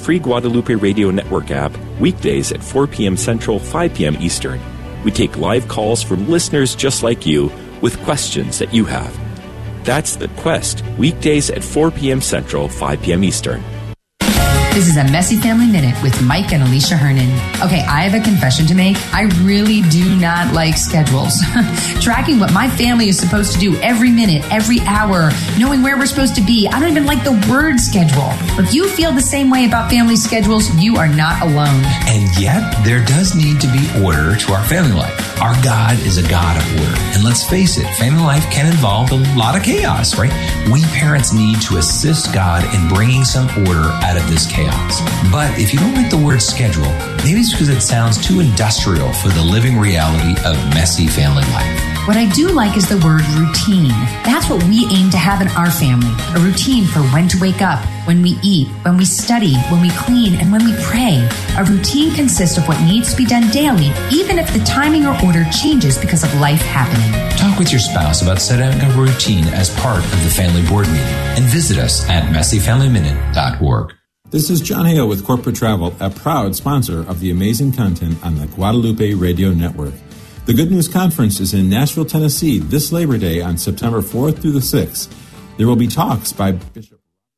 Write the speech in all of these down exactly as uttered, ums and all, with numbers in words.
free Guadalupe Radio Network app weekdays at four p.m. Central, five p.m. Eastern. We take live calls from listeners just like you with questions that you have. That's The Quest, weekdays at four p.m. Central, five p.m. Eastern. This is a Messy Family Minute with Mike and Alicia Hernan. Okay, I have a confession to make. I really do not like schedules. Tracking what my family is supposed to do every minute, every hour, knowing where we're supposed to be. I don't even like the word schedule. If you feel the same way about family schedules, you are not alone. And yet, there does need to be order to our family life. Our God is a God of order. And let's face it, family life can involve a lot of chaos, right? We parents need to assist God in bringing some order out of this chaos. But if you don't like the word schedule, maybe it's because it sounds too industrial for the living reality of messy family life. What I do like is the word routine. That's what we aim to have in our family. A routine for when to wake up, when we eat, when we study, when we clean, and when we pray. A routine consists of what needs to be done daily, even if the timing or order changes because of life happening. Talk with your spouse about setting a routine as part of the family board meeting and visit us at messy family minute dot org. This is John Hale with Corporate Travel, a proud sponsor of the amazing content on the Guadalupe Radio Network. The Good News Conference is in Nashville, Tennessee this Labor Day on September fourth through the sixth. There will be talks by Bishop.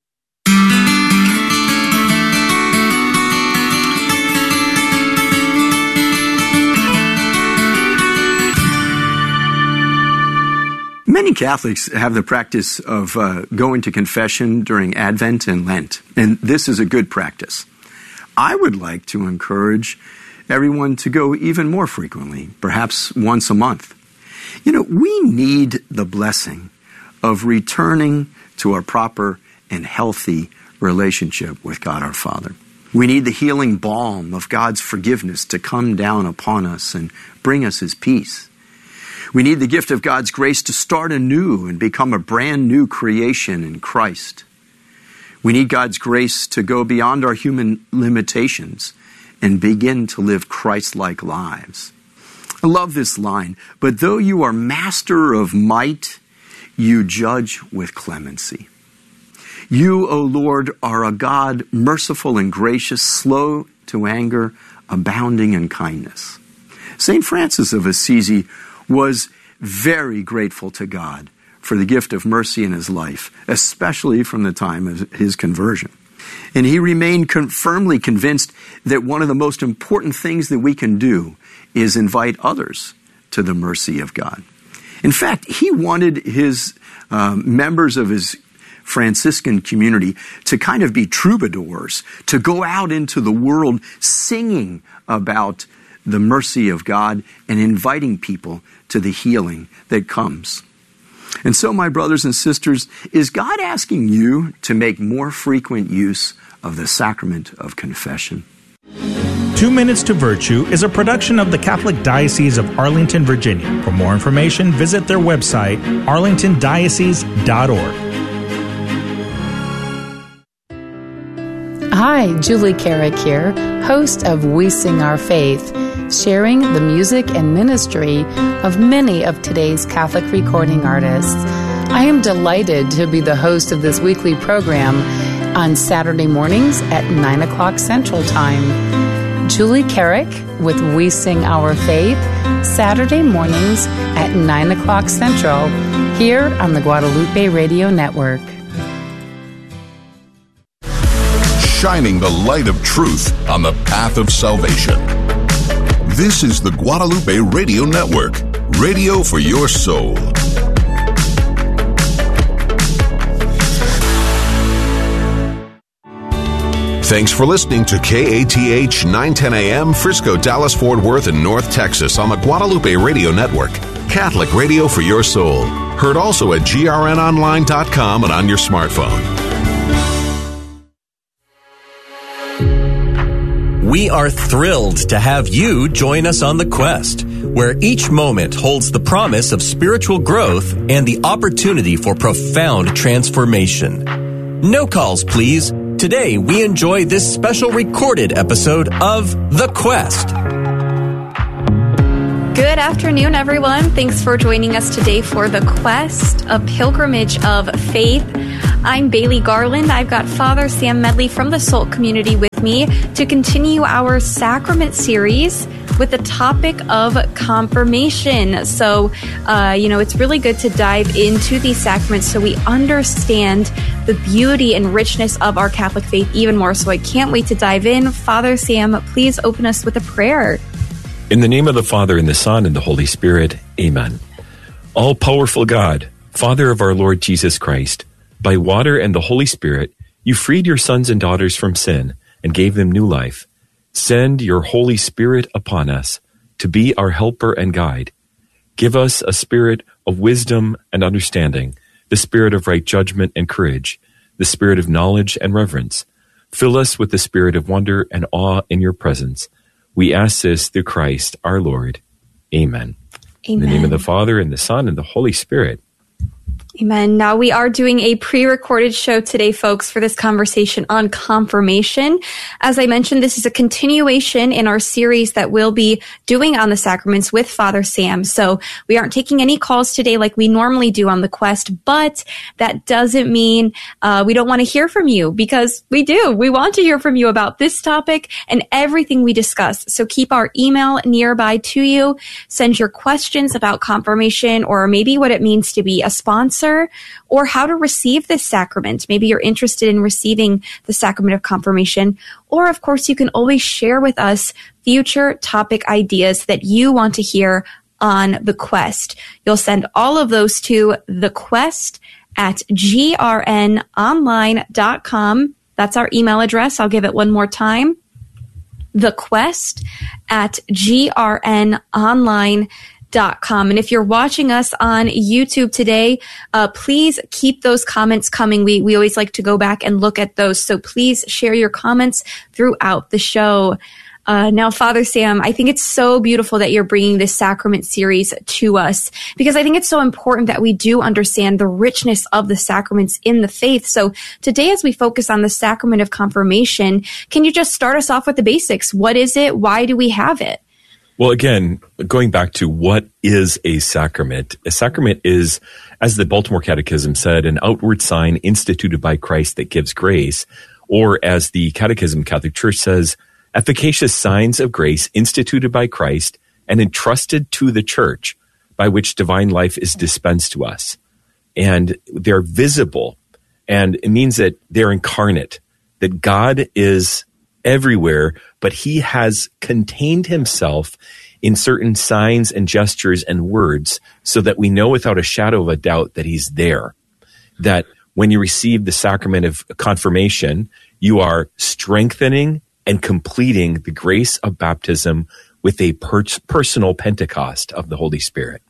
Many Catholics have the practice of uh, going to confession during Advent and Lent, and this is a good practice. I would like to encourage everyone to go even more frequently, perhaps once a month. You know, we need the blessing of returning to a proper and healthy relationship with God our Father. We need the healing balm of God's forgiveness to come down upon us and bring us His peace. We need the gift of God's grace to start anew and become a brand new creation in Christ. We need God's grace to go beyond our human limitations and begin to live Christ-like lives. I love this line, but though you are master of might, you judge with clemency. You, O Lord, are a God merciful and gracious, slow to anger, abounding in kindness. Saint Francis of Assisi was very grateful to God for the gift of mercy in his life, especially from the time of his conversion. And he remained con- firmly convinced that one of the most important things that we can do is invite others to the mercy of God. In fact, he wanted his uh, members of his Franciscan community to kind of be troubadours, to go out into the world singing about the mercy of God and inviting people to the healing that comes. And so, my brothers and sisters, is God asking you to make more frequent use of the sacrament of confession? Two Minutes to Virtue is a production of the Catholic Diocese of Arlington, Virginia. For more information, visit their website, arlington diocese dot org. Hi, Julie Carrick here, host of We Sing Our Faith, sharing the music and ministry of many of today's Catholic recording artists. I am delighted to be the host of this weekly program on Saturday mornings at nine o'clock Central Time. Julie Carrick with We Sing Our Faith, Saturday mornings at nine o'clock Central, here on the Guadalupe Radio Network. Shining the light of truth on the path of salvation. This is the Guadalupe Radio Network, radio for your soul. Thanks for listening to K A T H nine ten A M, Frisco, Dallas, Fort Worth, and North Texas on the Guadalupe Radio Network. Catholic radio for your soul. Heard also at G R N online dot com and on your smartphone. We are thrilled to have you join us on the quest, where each moment holds the promise of spiritual growth and the opportunity for profound transformation. No calls, please. Today, we enjoy this special recorded episode of The Quest. Good afternoon, everyone. Thanks for joining us today for The Quest, a pilgrimage of faith. I'm Bailey Garland. I've got Father Sam Medley from the S O L T community with me to continue our sacrament series with the topic of confirmation. So, uh, you know, it's really good to dive into these sacraments so we understand the beauty and richness of our Catholic faith even more. So I can't wait to dive in. Father Sam, please open us with a prayer. In the name of the Father, and the Son, and the Holy Spirit, amen. All-powerful God, Father of our Lord Jesus Christ, by water and the Holy Spirit, you freed your sons and daughters from sin and gave them new life. Send your Holy Spirit upon us to be our helper and guide. Give us a spirit of wisdom and understanding, the spirit of right judgment and courage, the spirit of knowledge and reverence. Fill us with the spirit of wonder and awe in your presence. We ask this through Christ our Lord. Amen. Amen. In the name of the Father, and the Son, and the Holy Spirit. Amen. Now, we are doing a pre-recorded show today, folks, for this conversation on confirmation. As I mentioned, this is a continuation in our series that we'll be doing on the sacraments with Father Sam. So we aren't taking any calls today like we normally do on the Quest, but that doesn't mean uh, we don't want to hear from you, because we do. We want to hear from you about this topic and everything we discuss. So keep our email nearby to you. Send your questions about confirmation, or maybe what it means to be a sponsor, or how to receive this sacrament. Maybe you're interested in receiving the sacrament of confirmation. Or, of course, you can always share with us future topic ideas that you want to hear on The Quest. You'll send all of those to thequest at g r n online dot com. That's our email address. I'll give it one more time. thequest at g r n online dot com. And if you're watching us on YouTube today, uh, please keep those comments coming. We we always like to go back and look at those. So please share your comments throughout the show. Uh, now, Father Sam, I think it's so beautiful that you're bringing this sacrament series to us, because I think it's so important that we do understand the richness of the sacraments in the faith. So today, as we focus on the sacrament of confirmation, can you just start us off with the basics? What is it? Why do we have it? Well, again, going back to what is a sacrament, a sacrament is, as the Baltimore Catechism said, an outward sign instituted by Christ that gives grace, or as the Catechism Catholic Church says, efficacious signs of grace instituted by Christ and entrusted to the Church, by which divine life is dispensed to us. And they're visible, and it means that they're incarnate, that God is everywhere, but he has contained himself in certain signs and gestures and words so that we know without a shadow of a doubt that he's there. That when you receive the sacrament of confirmation, you are strengthening and completing the grace of baptism with a per- personal Pentecost of the Holy Spirit.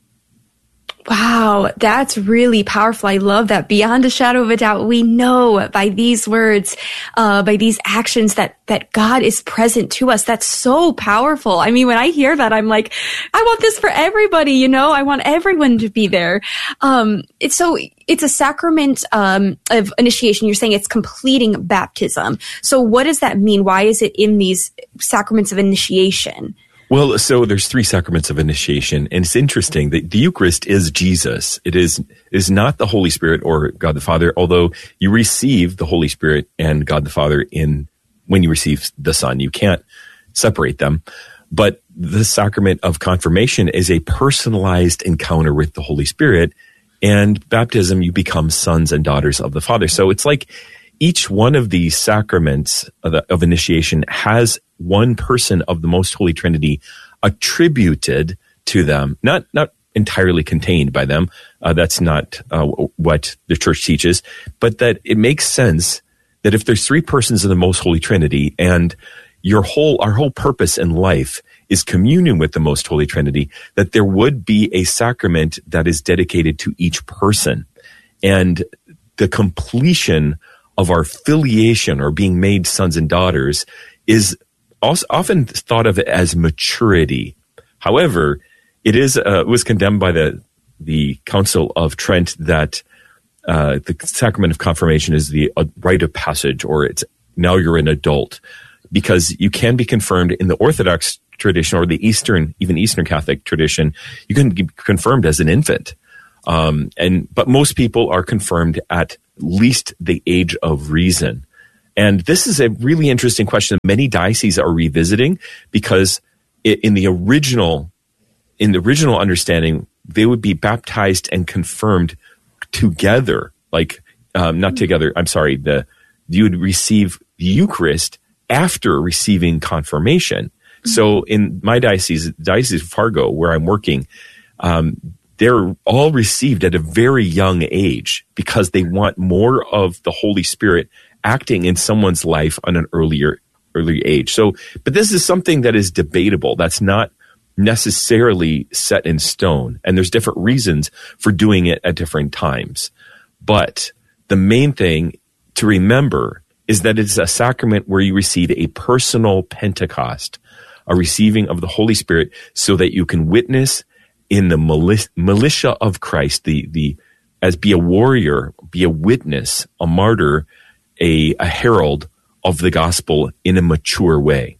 Wow, that's really powerful. I love that. Beyond a shadow of a doubt, we know by these words, uh, by these actions that, that God is present to us. That's so powerful. I mean, when I hear that, I'm like, I want this for everybody, you know, I want everyone to be there. Um, it's so, it's a sacrament, um, of initiation. You're saying it's completing baptism. So what does that mean? Why is it in these sacraments of initiation? Well, so there's three sacraments of initiation, and it's interesting that the Eucharist is Jesus. It is is not the Holy Spirit or God the Father, although you receive the Holy Spirit and God the Father in when you receive the Son. You can't separate them. But the sacrament of confirmation is a personalized encounter with the Holy Spirit, and baptism, you become sons and daughters of the Father. So it's like each one of these sacraments of, the, of initiation has one person of the Most Holy Trinity attributed to them, not not entirely contained by them. Uh, that's not uh, what the Church teaches, but that it makes sense that if there's three persons in the Most Holy Trinity, and your whole our whole purpose in life is communion with the Most Holy Trinity, that there would be a sacrament that is dedicated to each person, and the completion of our filiation or being made sons and daughters is also often thought of as maturity. However, it is uh, was condemned by the the Council of Trent that uh, the sacrament of confirmation is the uh, rite of passage, or it's now you're an adult, because you can be confirmed in the Orthodox tradition or the Eastern, even Eastern Catholic tradition. You can be confirmed as an infant, um, and but most people are confirmed at least the age of reason? And this is a really interesting question that many dioceses are revisiting, because in the original, in the original understanding, they would be baptized and confirmed together, like um, not together. I'm sorry. The you would receive the Eucharist after receiving confirmation. Mm-hmm. So in my diocese, Diocese of Fargo, where I'm working, um, they're all received at a very young age because they want more of the Holy Spirit acting in someone's life on an earlier early age. So, but this is something that is debatable. That's not necessarily set in stone. And there's different reasons for doing it at different times. But the main thing to remember is that it's a sacrament where you receive a personal Pentecost, a receiving of the Holy Spirit, so that you can witness in the militia of Christ, the, the, as be a warrior, be a witness, a martyr, a, a herald of the gospel in a mature way.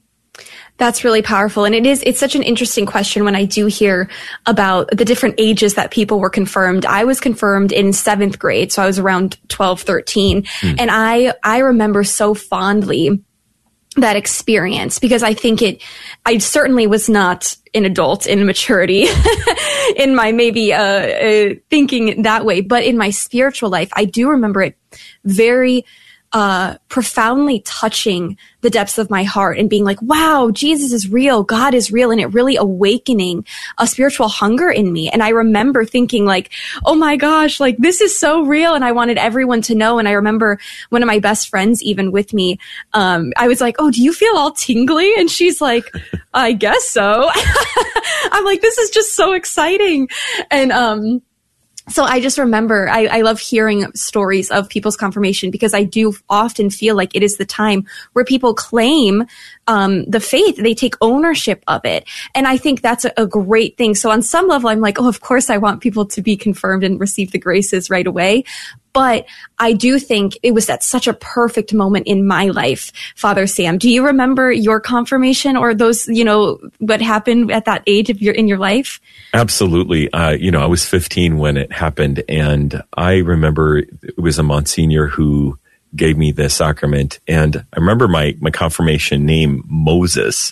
That's really powerful. And it is, it's such an interesting question when I do hear about the different ages that people were confirmed. I was confirmed in seventh grade, so I was around twelve, thirteen. Mm. And I, I remember so fondly that experience, because I think it, I certainly was not an adult in maturity in my maybe, uh, uh, thinking that way, but in my spiritual life, I do remember it very, uh, profoundly touching the depths of my heart and being like, wow, Jesus is real. God is real. And it really awakening a spiritual hunger in me. And I remember thinking like, oh my gosh, like this is so real. And I wanted everyone to know. And I remember one of my best friends, even with me, um, I was like, oh, do you feel all tingly? And she's like, I guess so. I'm like, this is just so exciting. And, um, So I just remember, I, I love hearing stories of people's confirmation, because I do often feel like it is the time where people claim um, the faith. They take ownership of it. And I think that's a, a great thing. So on some level, I'm like, oh, of course I want people to be confirmed and receive the graces right away. But I do think it was at such a perfect moment in my life. Father Sam, do you remember your confirmation or those, you know, what happened at that age of your, in your life? Absolutely. Uh, you know, I was fifteen when it happened, and I remember it was a Monsignor who gave me the sacrament, and I remember my, my confirmation name, Moses.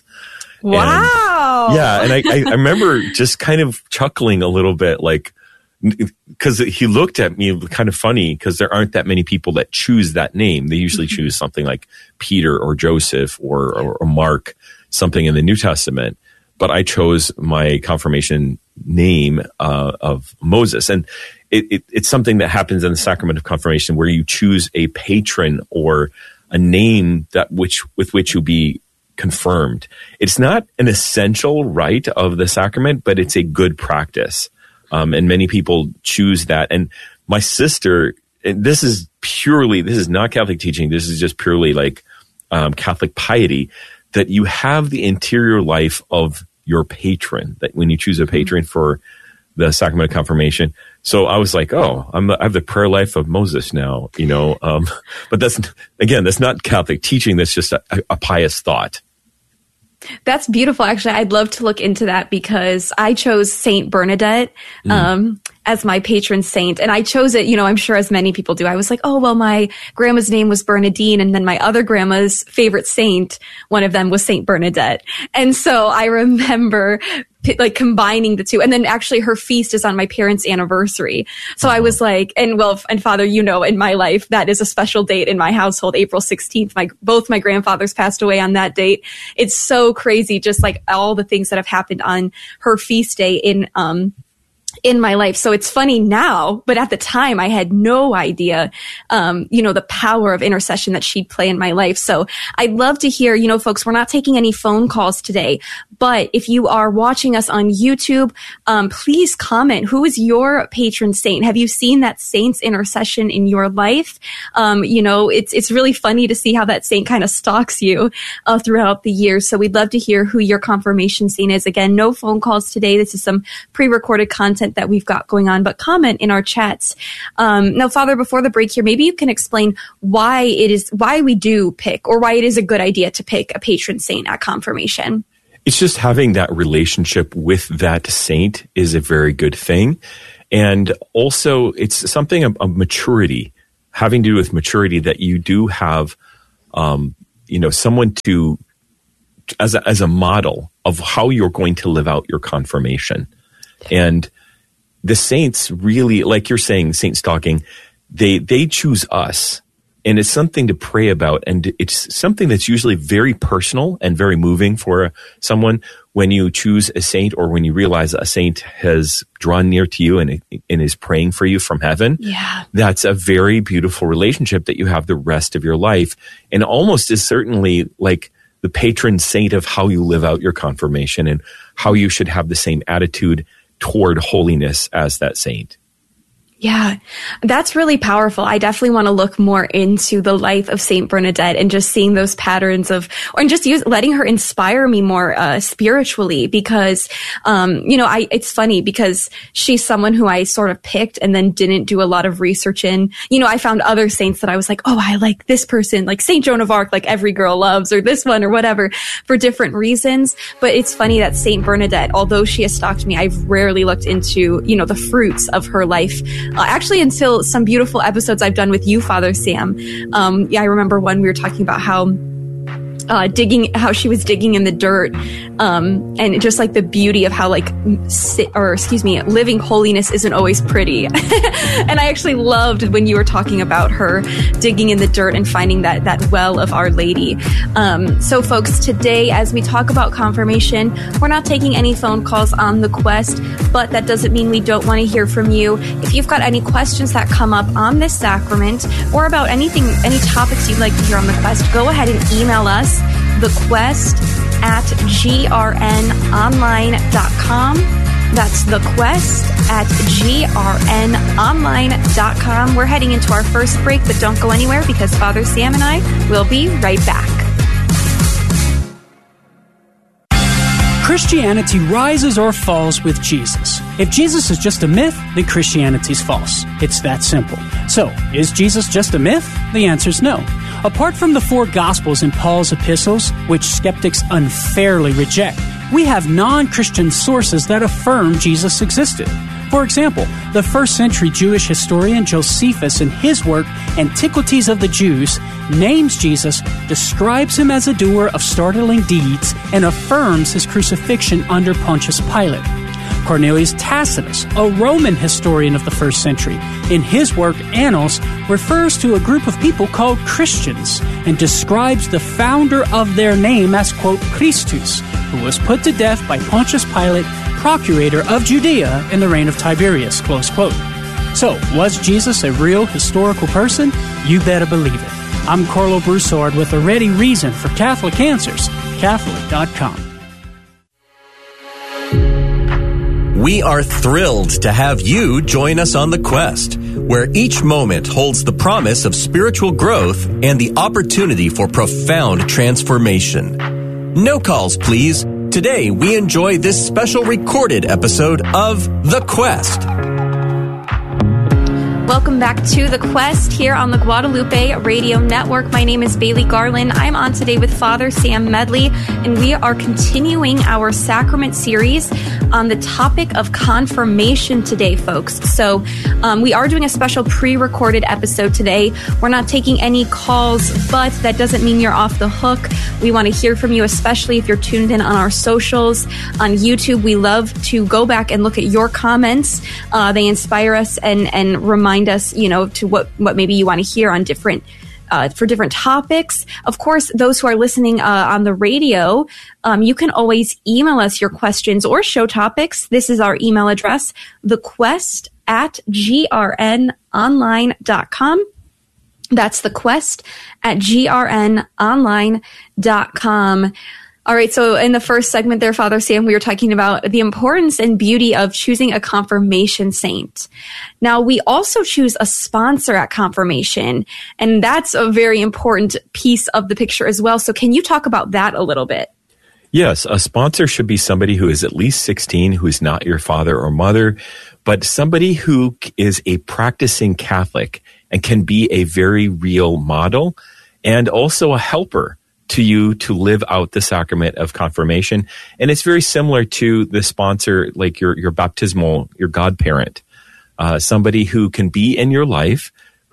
Wow. And, yeah. And I, I, I remember just kind of chuckling a little bit, like, because he looked at me kind of funny, because there aren't that many people that choose that name. They usually mm-hmm. choose something like Peter or Joseph or, or, or Mark, something in the New Testament. But I chose my confirmation name uh, of Moses. And it, it, it's something that happens in the sacrament of confirmation, where you choose a patron or a name that which with which you'll be confirmed. It's not an essential rite of the sacrament, but it's a good practice. Um, and many people choose that. And my sister, and this is purely, this is not Catholic teaching. This is just purely like um, Catholic piety, that you have the interior life of your patron, that when you choose a patron for the sacrament of confirmation. So I was like, oh, I'm, I have the prayer life of Moses now, you know. Um, but that's, again, that's not Catholic teaching. That's just a, a pious thought. That's beautiful. Actually, I'd love to look into that, because I chose Saint Bernadette um, mm. as my patron saint. And I chose it, you know, I'm sure as many people do. I was like, oh, well, my grandma's name was Bernadine. And then my other grandma's favorite saint, one of them was Saint Bernadette. And so I remember like combining the two. And then actually her feast is on my parents' anniversary. So I was like, and well, and Father, you know, in my life, that is a special date in my household, April sixteenth. My, both my grandfathers passed away on that date. It's so crazy. Just like all the things that have happened on her feast day in, um, in my life. So it's funny now, but at the time I had no idea, um, you know, the power of intercession that she'd play in my life. So I'd love to hear, you know, folks, we're not taking any phone calls today, but if you are watching us on YouTube, um, please comment. Who is your patron saint? Have you seen that saint's intercession in your life? Um, you know, it's, it's really funny to see how that saint kind of stalks you, uh, throughout the years. So we'd love to hear who your confirmation saint is. Again, no phone calls today. This is some pre-recorded content that we've got going on, but comment in our chats. Um, now, Father, before the break here, maybe you can explain why it is, why we do pick, or why it is a good idea to pick a patron saint at confirmation. It's just having that relationship with that saint is a very good thing. And also it's something of, of maturity. having to do with maturity, that you do have, um, you know, someone to, as a, as a model of how you're going to live out your confirmation. And the saints really, like you're saying, Saint Stocking, they, they choose us. And it's something to pray about. And it's something that's usually very personal and very moving for someone when you choose a saint, or when you realize a saint has drawn near to you and, and is praying for you from heaven. Yeah. That's a very beautiful relationship that you have the rest of your life, and almost is certainly like the patron saint of how you live out your confirmation and how you should have the same attitude toward holiness as that saint. Yeah, that's really powerful. I definitely want to look more into the life of Saint Bernadette and just seeing those patterns of, or and just use, letting her inspire me more uh, spiritually, because, um, you know, I, it's funny because she's someone who I sort of picked and then didn't do a lot of research in. You know, I found other saints that I was like, oh, I like this person, like Saint Joan of Arc, like every girl loves, or this one or whatever, for different reasons. But it's funny that Saint Bernadette, although she has stalked me, I've rarely looked into, you know, the fruits of her life. Uh, actually, until some beautiful episodes I've done with you, Father Sam. Um, yeah, I remember one we were talking about how uh, digging, how she was digging in the dirt, um, and just like the beauty of how like, sit, or excuse me, living holiness isn't always pretty. And I actually loved when you were talking about her digging in the dirt and finding that that well of Our Lady. Um, so, folks, today as we talk about confirmation, we're not taking any phone calls on the quest, but that doesn't mean we don't want to hear from you. If you've got any questions that come up on this sacrament or about anything, any topics you'd like to hear on the quest, go ahead and email us, thequest at g r n online dot com. That's thequest at g r n online dot com. We're heading into our first break, but don't go anywhere because Father Sam and I will be right back. Christianity rises or falls with Jesus. If Jesus is just a myth, then Christianity's false. It's that simple. So, is Jesus just a myth? The answer is no. Apart from the four Gospels in Paul's epistles, which skeptics unfairly reject, we have non-Christian sources that affirm Jesus existed. For example, the first century Jewish historian Josephus, in his work Antiquities of the Jews, names Jesus, describes him as a doer of startling deeds, and affirms his crucifixion under Pontius Pilate. Cornelius Tacitus, a Roman historian of the first century, in his work Annals, refers to a group of people called Christians and describes the founder of their name as, quote, Christus, who was put to death by Pontius Pilate, procurator of Judea in the reign of Tiberius, close quote. So, was Jesus a real historical person? You better believe it. I'm Carlo Broussard with a ready reason for Catholic Answers, Catholic dot com. We are thrilled to have you join us on the quest, where each moment holds the promise of spiritual growth and the opportunity for profound transformation. No calls, please. Today, we enjoy this special recorded episode of The Quest. Welcome back to The Quest here on the Guadalupe Radio Network. My name is Bailey Garland. I'm on today with Father Sam Medley, and we are continuing our sacrament series on the topic of confirmation today, folks. So um, we are doing a special pre-recorded episode today. We're not taking any calls, but that doesn't mean you're off the hook. We want to hear from you, especially if you're tuned in on our socials. On YouTube, we love to go back and look at your comments. Uh, they inspire us and, and remind us, you know, to what, what maybe you want to hear on different, uh, for different topics. Of course, those who are listening uh, on the radio, um, you can always email us your questions or show topics. This is our email address, thequest at g r n online dot com. That's thequest at g r n online dot com. All right, so in the first segment there, Father Sam, we were talking about the importance and beauty of choosing a confirmation saint. Now, we also choose a sponsor at confirmation, and that's a very important piece of the picture as well. So can you talk about that a little bit? Yes, a sponsor should be somebody who is at least sixteen, who is not your father or mother, but somebody who is a practicing Catholic and can be a very real model and also a helper to you to live out the sacrament of confirmation. And it's very similar to the sponsor, like your, your baptismal, your godparent, uh, somebody who can be in your life,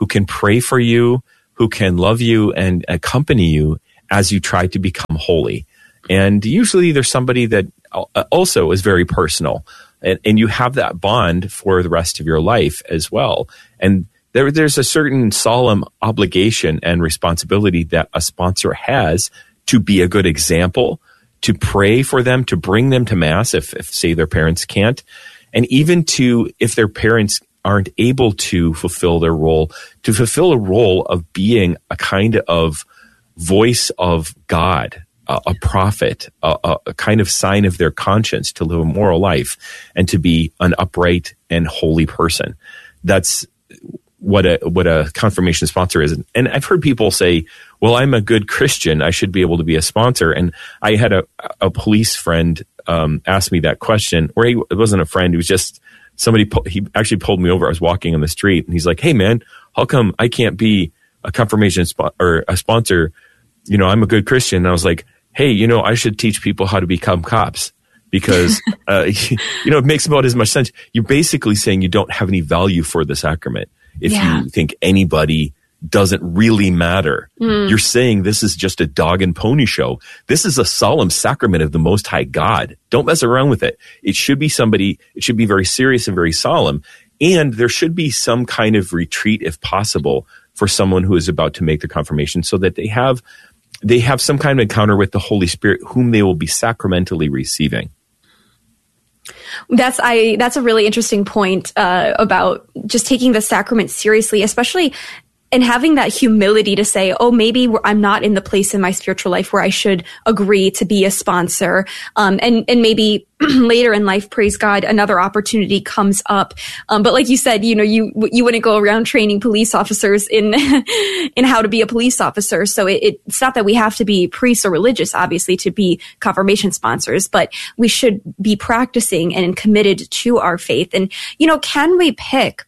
who can pray for you, who can love you and accompany you as you try to become holy. And usually there's somebody that also is very personal, and, and you have that bond for the rest of your life as well. And there, there's a certain solemn obligation and responsibility that a sponsor has to be a good example, to pray for them, to bring them to Mass if, if say, their parents can't, and even to, if their parents aren't able to fulfill their role, to fulfill a role of being a kind of voice of God, a, a prophet, a, a kind of sign of their conscience, to live a moral life and to be an upright and holy person. That's what a what a confirmation sponsor is. And I've heard people say, well, I'm a good Christian, I should be able to be a sponsor. And I had a, a police friend um, ask me that question, or he, it wasn't a friend, it was just somebody, he actually pulled me over. I was walking on the street and he's like, hey man, how come I can't be a confirmation spo- or a sponsor? You know, I'm a good Christian. And I was like, hey, you know, I should teach people how to become cops, because, uh, you know, it makes about as much sense. You're basically saying you don't have any value for the sacrament. If yeah. you think anybody doesn't really matter, mm. you're saying this is just a dog and pony show. This is a solemn sacrament of the Most High God. Don't mess around with it. It should be somebody, it should be very serious and very solemn. And there should be some kind of retreat, if possible, for someone who is about to make the confirmation, so that they have, they have some kind of encounter with the Holy Spirit, whom they will be sacramentally receiving. That's I. That's a really interesting point uh, about just taking the sacrament seriously, especially and having that humility to say, oh, maybe I'm not in the place in my spiritual life where I should agree to be a sponsor. Um, and, and maybe later in life, praise God, another opportunity comes up. Um, but like you said, you know, you, you wouldn't go around training police officers in, in how to be a police officer. So it, it's not that we have to be priests or religious, obviously, to be confirmation sponsors, but we should be practicing and committed to our faith. And, you know, can we pick,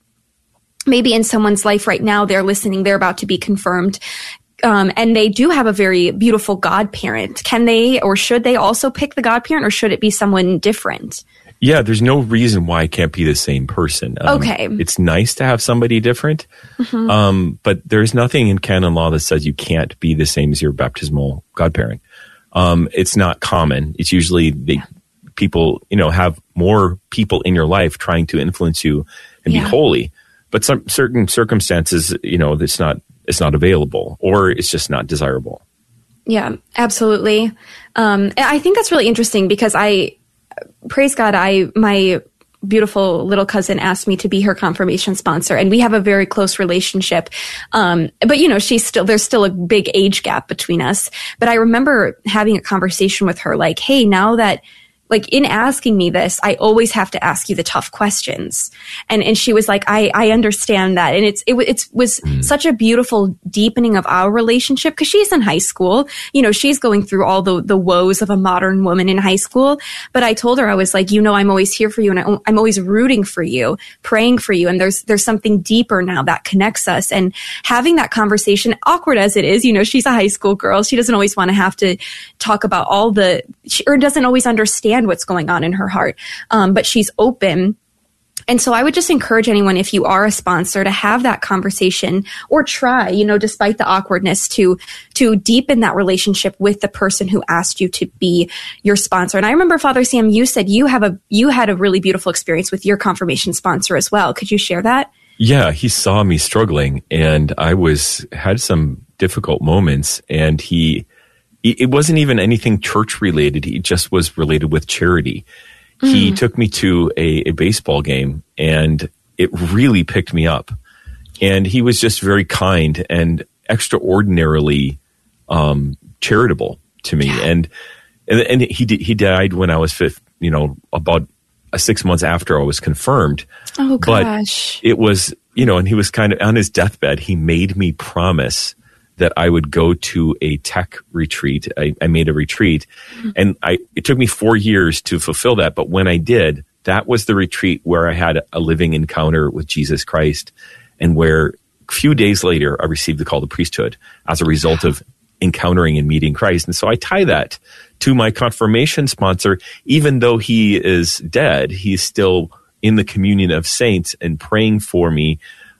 maybe in someone's life right now, they're listening, they're about to be confirmed, um, and they do have a very beautiful godparent. Can they, or should they also pick the godparent, or should it be someone different? Yeah, there's no reason why it can't be the same person. Um, okay. It's nice to have somebody different, mm-hmm. um, but there's nothing in canon law that says you can't be the same as your baptismal godparent. Um, it's not common. It's usually the people, you know, have more people in your life trying to influence you and yeah. be holy. But some certain circumstances, you know, it's not it's not available, or it's just not desirable. Yeah, absolutely. Um, I think that's really interesting, because I, praise God, I my beautiful little cousin asked me to be her confirmation sponsor, and we have a very close relationship. Um, but you know, she's still there's still a big age gap between us. But I remember having a conversation with her, like, hey, now that. Like, in asking me this, I always have to ask you the tough questions. And and she was like, I, I understand that. And it's it, it was mm. such a beautiful deepening of our relationship, because she's in high school. You know, she's going through all the, the woes of a modern woman in high school. But I told her, I was like, you know, I'm always here for you, and I, I'm always rooting for you, praying for you. And there's there's something deeper now that connects us. And having that conversation, awkward as it is, you know, she's a high school girl. She doesn't always want to have to talk about all the, she, or doesn't always understand what's going on in her heart. Um, but she's open. And so I would just encourage anyone, if you are a sponsor, to have that conversation, or try, you know, despite the awkwardness, to, to deepen that relationship with the person who asked you to be your sponsor. And I remember, Father Sam, you said you have a, you had a really beautiful experience with your confirmation sponsor as well. Could you share that? Yeah, he saw me struggling, and I was, had some difficult moments, and he, it wasn't even anything church related. He just was related with charity. Mm. He took me to a, a baseball game, and it really picked me up. And he was just very kind and extraordinarily um, charitable to me. Yeah. And and, and he he died when I was fifth, you know, about uh, six months after I was confirmed. Oh gosh! But it was, you know, and he was kind of on his deathbed. He made me promise that I would go to a tech retreat. I, I made a retreat, mm-hmm. and I, it took me four years to fulfill that. But when I did, that was the retreat where I had a living encounter with Jesus Christ, and where a few days later, I received the call to priesthood as a result of encountering and meeting Christ. And so I tie that to my confirmation sponsor. Even though he is dead, he's still in the communion of saints and praying for me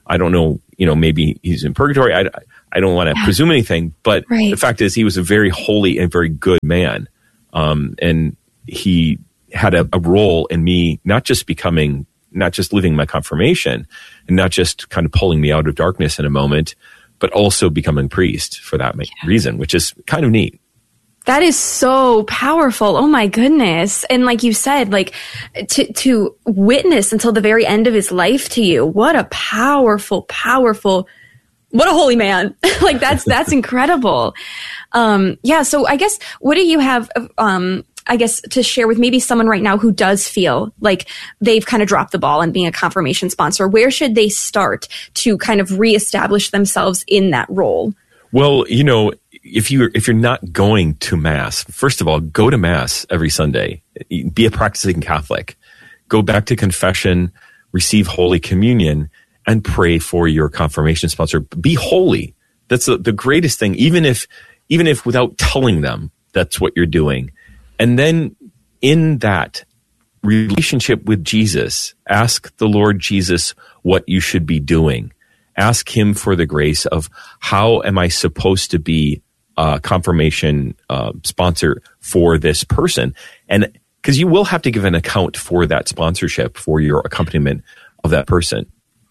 I don't know, you know, maybe he's in purgatory. I, I don't want to yeah. presume anything, but right. the fact is he was a very holy and very good man. Um, and he had a, a role in me, not just becoming, not just living my confirmation and not just kind of pulling me out of darkness in a moment, but also becoming priest for that yeah. reason, which is kind of neat. That is so powerful. Oh my goodness. And like you said, like to, to witness until the very end of his life to you. What a powerful, powerful, what a holy man. Like that's, that's incredible. Um, yeah. So I guess, what do you have, um, I guess to share with maybe someone right now who does feel like they've kind of dropped the ball on being a confirmation sponsor? Where should they start to kind of reestablish themselves in that role? Well, you know, if you if you're not going to Mass, first of all, go to Mass every Sunday. Be a practicing Catholic. Go back to confession, receive Holy Communion, and pray for your confirmation sponsor. Be holy. That's the, the greatest thing. Even if even if without telling them that's what you're doing, and then in that relationship with Jesus, ask the Lord Jesus what you should be doing. Ask him for the grace of how am I supposed to be a confirmation uh, sponsor for this person. And because you will have to give an account for that sponsorship, for your accompaniment of that person.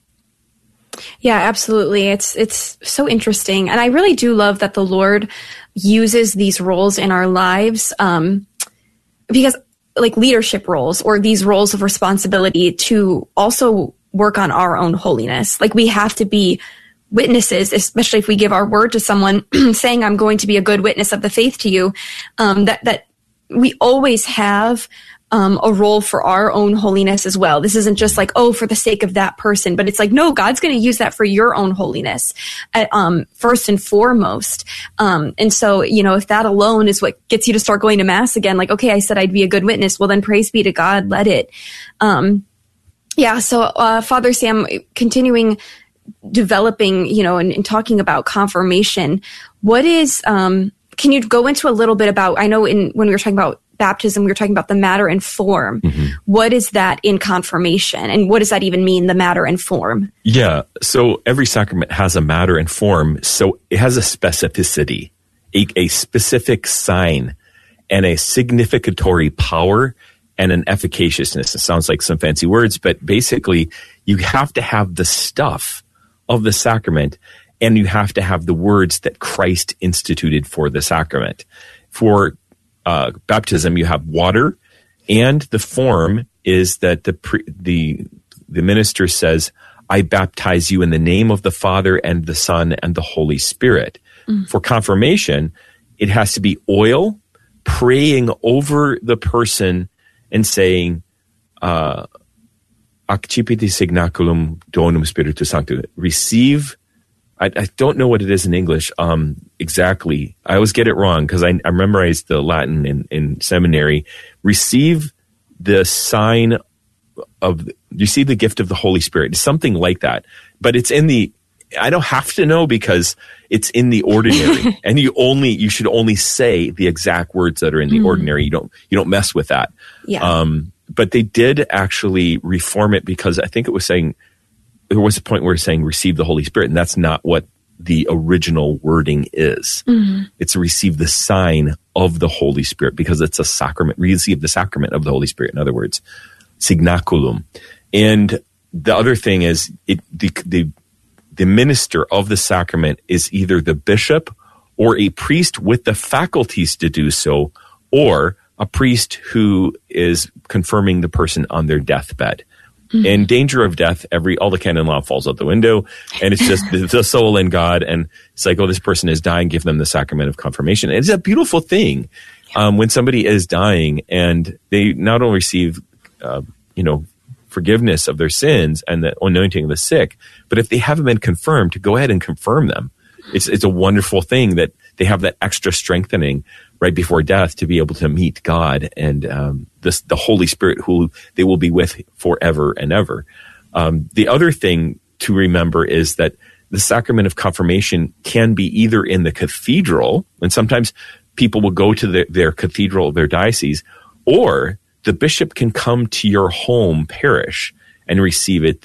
Yeah, absolutely. It's it's so interesting. And I really do love that the Lord uses these roles in our lives um, because like leadership roles or these roles of responsibility to also work on our own holiness. Like we have to be witnesses, especially if we give our word to someone saying, I'm going to be a good witness of the faith to you, um, that, that we always have um, a role for our own holiness as well. This isn't just like, oh, for the sake of that person, but it's like, no, God's going to use that for your own holiness, uh, um, first and foremost. Um, and so, you know, if that alone is what gets you to start going to Mass again, like, okay, I said I'd be a good witness. Well, then praise be to God, let it. Um, Yeah. So, uh, Father Sam, continuing developing, you know, and, and talking about confirmation, what is, um, can you go into a little bit about, I know in, when we were talking about baptism, we were talking about the matter and form. Mm-hmm. What is that in confirmation? And what does that even mean, the matter and form? Yeah. So every sacrament has a matter and form. So it has a specificity, a, a specific sign and a significatory power and an efficaciousness. It sounds like some fancy words, but basically you have to have the stuff of the sacrament and you have to have the words that Christ instituted for the sacrament. For uh, baptism, you have water, and the form is that the pre- the the minister says, I baptize you in the name of the Father and the Son and the Holy Spirit. Mm. For confirmation, it has to be oil, praying over the person and saying, uh, accipite signaculum donum spiritus sanctum. Receive, I, I don't know what it is in English um, exactly. I always get it wrong because I, I memorized the Latin in, in seminary. Receive the sign of, receive the gift of the Holy Spirit. It's something like that. But it's in the, I don't have to know because it's in the ordinary. And you only, you should only say the exact words that are in the mm. ordinary. You don't, you don't mess with that. Yeah. Um, but they did actually reform it because I think it was saying, there was a point where it's saying receive the Holy Spirit, and that's not what the original wording is. Mm-hmm. It's receive the sign of the Holy Spirit because it's a sacrament, receive the sacrament of the Holy Spirit, in other words, signaculum. And the other thing is it, the, the, the minister of the sacrament is either the bishop or a priest with the faculties to do so, or a priest who is confirming the person on their deathbed. Mm-hmm. In danger of death, every all the canon law falls out the window, and it's just the, the soul in God. And it's like, oh, this person is dying. Give them the sacrament of confirmation. And it's a beautiful thing um, when somebody is dying and they not only receive, uh, you know, forgiveness of their sins and the anointing of the sick, but if they haven't been confirmed, to go ahead and confirm them. It's it's a wonderful thing that they have that extra strengthening right before death to be able to meet God and um, this, the Holy Spirit who they will be with forever and ever. Um, the other thing to remember is that the sacrament of confirmation can be either in the cathedral, and sometimes people will go to the, their cathedral, their diocese, or the bishop can come to your home parish and receive it there.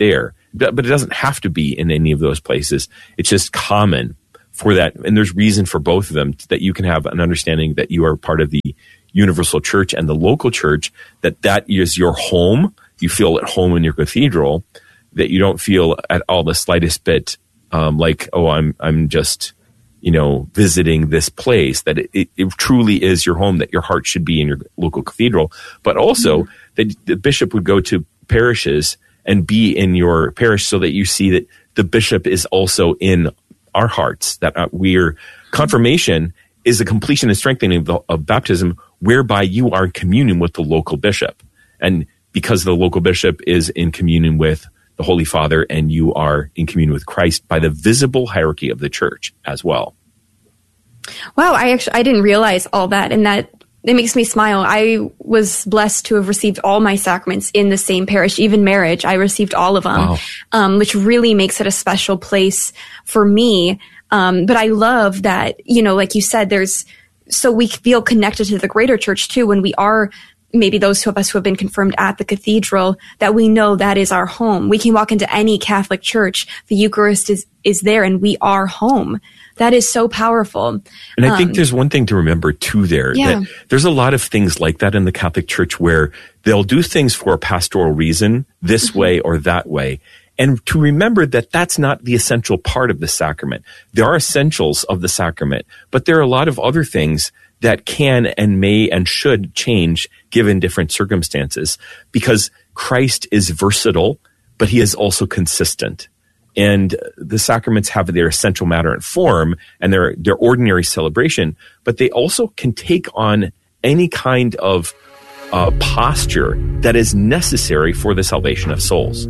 but it doesn't have to be in any of those places. It's just common for that. And there's reason for both of them, that you can have an understanding that you are part of the universal church and the local church, that that is your home. You feel at home in your cathedral, that you don't feel at all the slightest bit um, like, oh, I'm I'm just, you know, visiting this place, that it, it, it truly is your home, that your heart should be in your local cathedral. But also mm-hmm. that the bishop would go to parishes and be in your parish, so that you see that the bishop is also in our hearts, that uh, we're confirmation is a completion and strengthening of, the, of baptism, whereby you are in communion with the local bishop. And because the local bishop is in communion with the Holy Father, and you are in communion with Christ by the visible hierarchy of the church as well. Wow, I actually I didn't realize all that, and that it makes me smile. I was blessed to have received all my sacraments in the same parish, even marriage. I received all of them, wow. um, which really makes it a special place for me. Um, but I love that, you know, like you said, there's so we feel connected to the greater church too when we are. Maybe those of us who have been confirmed at the cathedral, that we know that is our home. We can walk into any Catholic church. The Eucharist is, is there, and we are home. That is so powerful. And I um, think there's one thing to remember too there. Yeah. That there's a lot of things like that in the Catholic Church, where they'll do things for a pastoral reason, this mm-hmm. way or that way. And to remember that that's not the essential part of the sacrament. There are essentials of the sacrament, but there are a lot of other things that can and may and should change given different circumstances, because Christ is versatile, but he is also consistent. And the sacraments have their essential matter and form and their, their ordinary celebration, but they also can take on any kind of uh, posture that is necessary for the salvation of souls.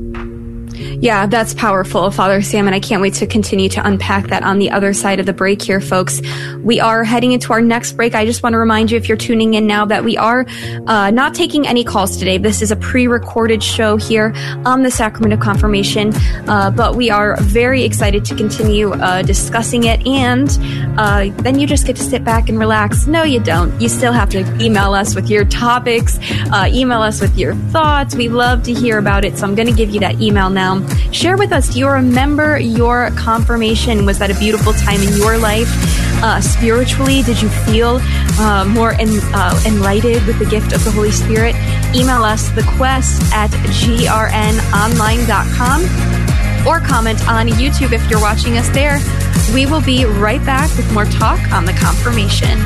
Yeah, that's powerful, Father Sam, and I can't wait to continue to unpack that on the other side of the break here, folks. We are heading into our next break. I just want to remind you, if you're tuning in now, that we are uh, not taking any calls today. This is a pre-recorded show here on the Sacrament of Confirmation, uh, but we are very excited to continue uh, discussing it, and uh, then you just get to sit back and relax. No, you don't. You still have to email us with your topics, uh, email us with your thoughts. We love to hear about it, so I'm going to give you that email now. Share with us, do you remember your confirmation? Was that a beautiful time in your life? Uh, spiritually, did you feel uh, more en- uh, enlightened with the gift of the Holy Spirit? Email us, the quest at g r n online dot com, or comment on YouTube if you're watching us there. We will be right back with more talk on the confirmation.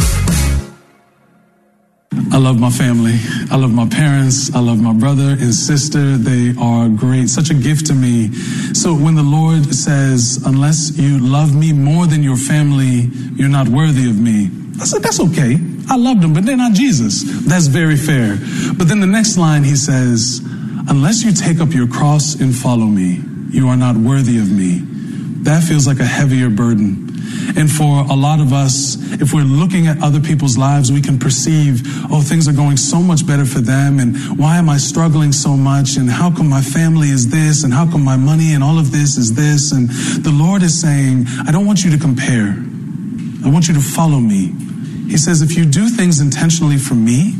I love my family. I love my parents. I love my brother and sister. They are great. Such a gift to me. So when the Lord says, unless you love me more than your family, you're not worthy of me, I said, that's okay. I loved them, but they're not Jesus. That's very fair. But then the next line he says, unless you take up your cross and follow me, you are not worthy of me. That feels like a heavier burden. And for a lot of us, if we're looking at other people's lives, we can perceive, oh, things are going so much better for them, and why am I struggling so much, and how come my family is this, and how come my money and all of this is this? And the Lord is saying, I don't want you to compare. I want you to follow me. He says, if you do things intentionally for me,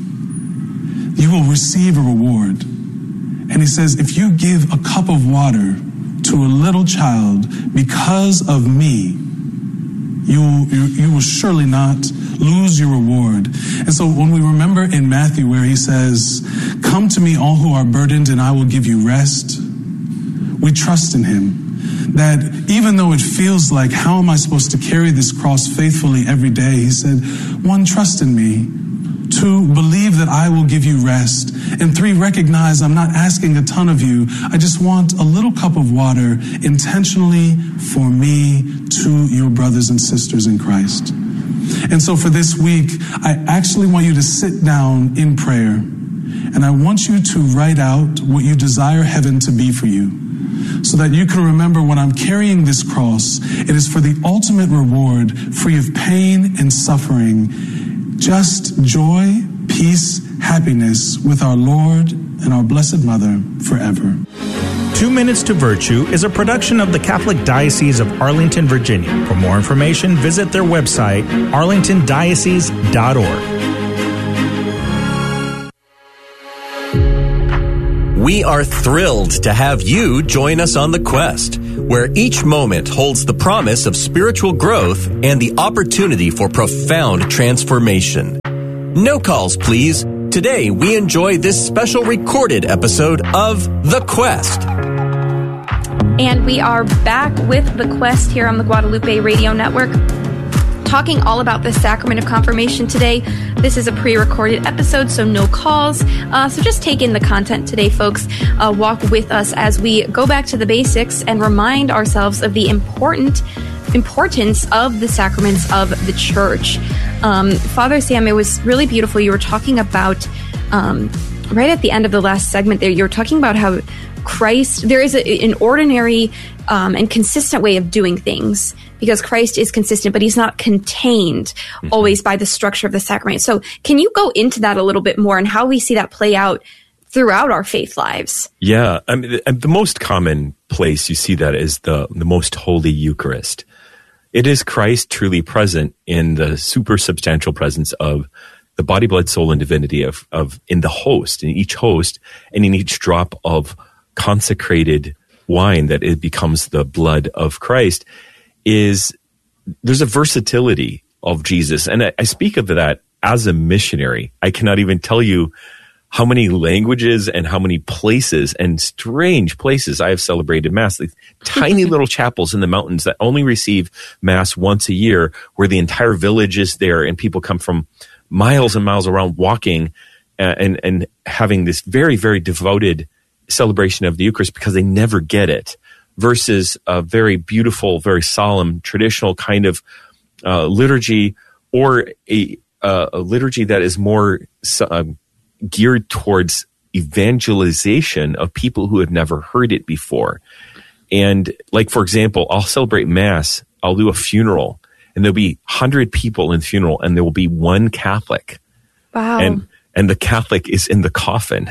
you will receive a reward. And he says, if you give a cup of water to a little child because of me, You, you you will surely not lose your reward. And so when we remember in Matthew where he says, come to me all who are burdened and I will give you rest, we trust in him. That even though it feels like, how am I supposed to carry this cross faithfully every day? He said, one, trust in me. Two, believe that I will give you rest. And three, recognize I'm not asking a ton of you. I just want a little cup of water intentionally for me to your brothers and sisters in Christ. And so for this week, I actually want you to sit down in prayer. And I want you to write out what you desire heaven to be for you, so that you can remember, when I'm carrying this cross, it is for the ultimate reward, free of pain and suffering, just joy, peace, happiness with our Lord and our Blessed Mother forever. Two Minutes to Virtue is a production of the Catholic Diocese of Arlington, Virginia. For more information, visit their website, arlington diocese dot org. We are thrilled to have you join us on the quest, where each moment holds the promise of spiritual growth and the opportunity for profound transformation. No calls, please. Today, we enjoy this special recorded episode of The Quest. And we are back with The Quest here on the Guadalupe Radio Network, talking all about the sacrament of confirmation today. This is a pre-recorded episode, so no calls. Uh, so just take in the content today, folks. Uh, walk with us as we go back to the basics and remind ourselves of the important importance of the sacraments of the Church. Um, Father Sam, it was really beautiful. You were talking about, um, right at the end of the last segment there, you were talking about how Christ, there is a, an ordinary um, and consistent way of doing things, because Christ is consistent, but he's not contained mm-hmm. always by the structure of the sacrament. So can you go into that a little bit more and how we see that play out throughout our faith lives? Yeah. I mean, the, the most common place you see that is the, the most holy Eucharist. It is Christ truly present in the supersubstantial presence of the body, blood, soul, and divinity of, of in the host, in each host, and in each drop of consecrated wine that it becomes the blood of Christ. Is there's a versatility of Jesus. And I, I speak of that as a missionary. I cannot even tell you how many languages and how many places and strange places I have celebrated Mass. Like tiny little chapels in the mountains that only receive Mass once a year, where the entire village is there and people come from miles and miles around walking uh, and, and having this very, very devoted celebration of the Eucharist because they never get it. Versus a very beautiful, very solemn, traditional kind of uh, liturgy, or a, uh, a liturgy that is more uh, geared towards evangelization of people who have never heard it before. And like, for example, I'll celebrate Mass, I'll do a funeral, and there'll be one hundred people in the funeral, and there will be one Catholic. Wow. And and the Catholic is in the coffin.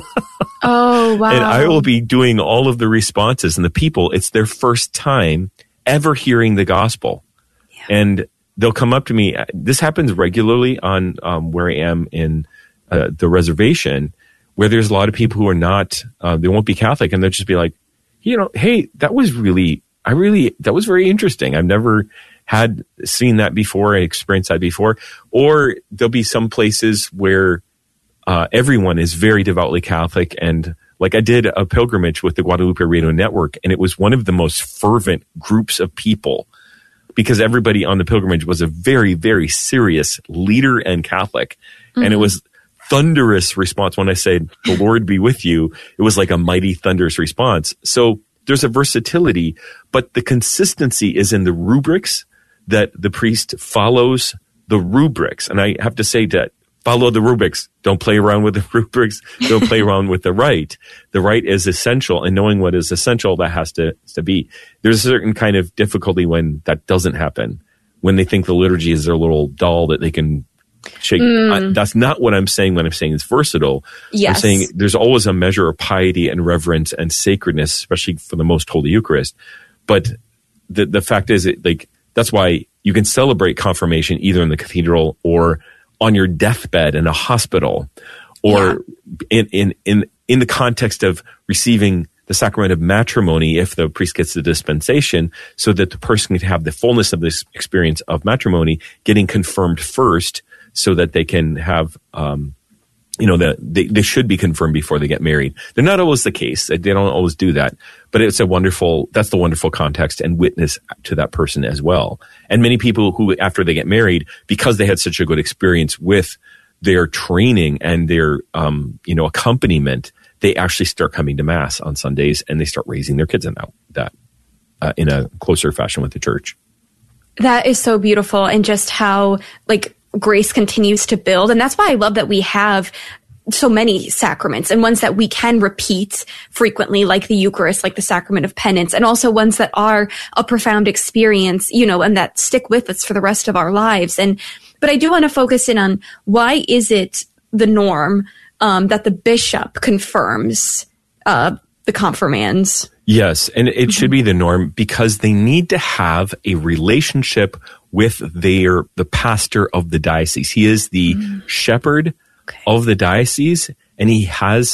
Oh, wow. And I will be doing all of the responses, and the people, it's their first time ever hearing the gospel. Yeah. And they'll come up to me. This happens regularly on um, where I am in uh, the reservation, where there's a lot of people who are not, uh, they won't be Catholic, and they'll just be like, you know, hey, that was really, I really, that was very interesting. I've never had seen that before, I experienced that before. Or there'll be some places where Uh, everyone is very devoutly Catholic. And like I did a pilgrimage with the Guadalupe Radio Network, and it was one of the most fervent groups of people because everybody on the pilgrimage was a very, very serious leader and Catholic. Mm-hmm. And it was thunderous response. When I said, the Lord be with you, it was like a mighty thunderous response. So there's a versatility, but the consistency is in the rubrics that the priest follows the rubrics. And I have to say that follow the rubrics. Don't play around with the rubrics. Don't play around with the rite. The rite is essential, and knowing what is essential, that has to, to be. There's a certain kind of difficulty when that doesn't happen, when they think the liturgy is their little doll that they can shake. Mm. I, that's not what I'm saying when I'm saying it's versatile. Yes. I'm saying there's always a measure of piety and reverence and sacredness, especially for the most holy Eucharist. But the the fact is, it, like, that's why you can celebrate confirmation either in the cathedral or on your deathbed in a hospital, or yeah. in, in, in, in the context of receiving the sacrament of matrimony, if the priest gets the dispensation, so that the person can have the fullness of this experience of matrimony, getting confirmed first, so that they can have, um, you know, the, they, they should be confirmed before they get married. They're not always the case. They don't always do that, but it's a wonderful, that's the wonderful context and witness to that person as well. And many people who, after they get married, because they had such a good experience with their training and their, um, you know, accompaniment, they actually start coming to Mass on Sundays, and they start raising their kids in that, that uh, in a closer fashion with the Church. That is so beautiful. And just how, like, grace continues to build. And that's why I love that we have so many sacraments, and ones that we can repeat frequently, like the Eucharist, like the sacrament of penance, and also ones that are a profound experience, you know, and that stick with us for the rest of our lives. And, but I do want to focus in on, why is it the norm um, that the bishop confirms uh, the confirmands? Yes, and it mm-hmm. should be the norm, because they need to have a relationship with their the pastor of the diocese. He is the mm-hmm. shepherd okay. of the diocese, and he has